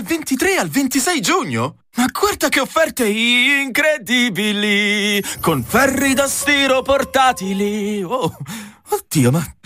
23 al 26 giugno? Ma guarda che offerte incredibili! Con ferri da stiro portatili! Oh, oddio, ma